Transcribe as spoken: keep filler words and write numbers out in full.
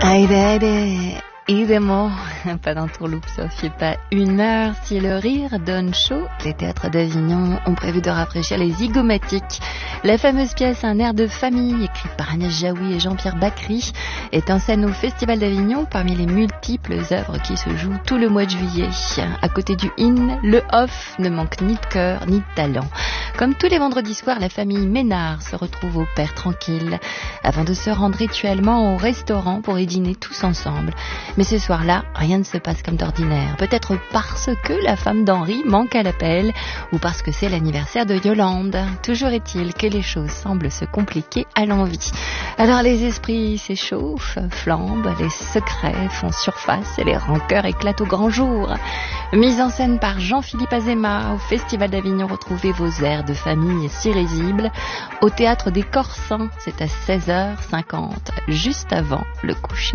Haydi haydi, idemo, pas d'entourloupe, ça fait pas une heure. Si le rire donne chaud, les théâtres d'Avignon ont prévu de rafraîchir les zygomatiques. La fameuse pièce Un air de famille, écrite par Agnès Jaoui et Jean-Pierre Bacry, est en scène au Festival d'Avignon parmi les multiples œuvres qui se jouent tout le mois de juillet. À côté du in, le off ne manque ni de cœur ni de talent. Comme tous les vendredis soirs, la famille Ménard se retrouve au Père Tranquille avant de se rendre rituellement au restaurant pour y dîner tous ensemble. Mais ce soir-là, rien ne se passe comme d'ordinaire. Peut-être parce que la femme d'Henri manque à l'appel ou parce que c'est l'anniversaire de Yolande. Toujours est-il que les choses semblent se compliquer à l'envi. Alors les esprits s'échauffent, flambent, les secrets font surface et les rancœurs éclatent au grand jour. Mise en scène par Jean-Philippe Azéma, au Festival d'Avignon, retrouvez vos airs de famille si risibles. Au Théâtre des Corsins, c'est à seize heures cinquante, juste avant le coucher